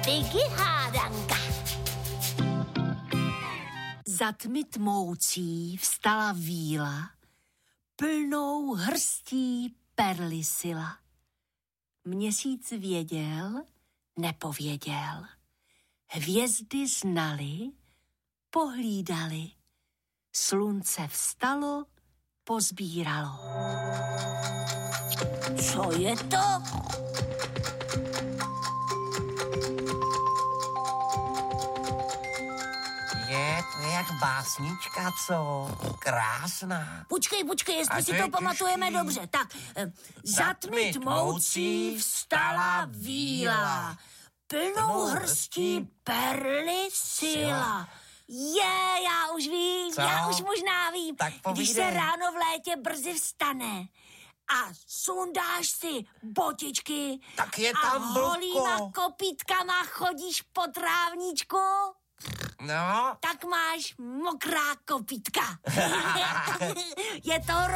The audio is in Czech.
Piggy hádanka. Za tmy tmoucí vstala víla, plnou hrstí perly sila. Měsíc věděl, nepověděl. Hvězdy znali, pohlídali. Slunce vstalo, pozbíralo. Co je to? To je jak básnička, co? Krásná. Počkej, jestli A si to to je pamatujeme těžký. dobře. Tak, za tmy tmoucí vstala víla, plnou hrstí perly sila. Já už vím, Co? já už možná vím. Tak Když se povídej. ráno v létě brzy vstane a sundáš si botičky Tak je a tam holýma vlhko. kopítkama chodíš po trávníčku, No, tak máš mokrá kopítka. Je to